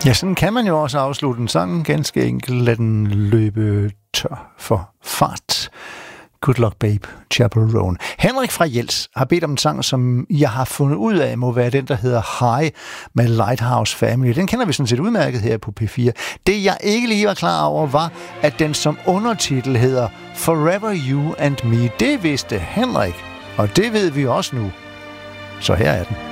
Ja, sådan kan man jo også afslutte en sang, ganske enkelt. Lad den løbe tør for fart. Good Luck Babe, Chapel Roan. Henrik fra Jels har bedt om en sang, som jeg har fundet ud af, må være den, der hedder High med Lighthouse Family. Den kender vi sådan set udmærket her på P4. Det, jeg ikke lige var klar over, var, at den som undertitel hedder Forever You and Me. Det vidste Henrik, og det ved vi også nu. Så her er den.